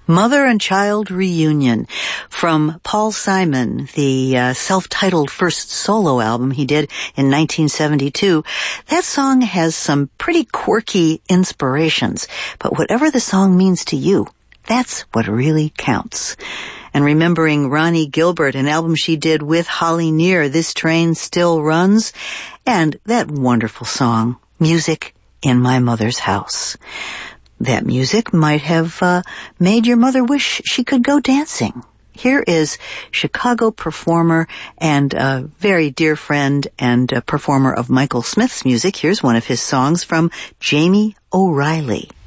Mother and Child Reunion from Paul Simon, the self-titled first solo album he did in 1972. That song has some pretty quirky inspirations, but whatever the song means to you, that's what really counts. And remembering Ronnie Gilbert, an album she did with Holly Near, This Train Still Runs, and that wonderful song, Music in My Mother's House. That music might have made your mother wish she could go dancing. Here is Chicago performer and a very dear friend and a performer of Michael Smith's music. Here's one of his songs from Jamie O'Reilly.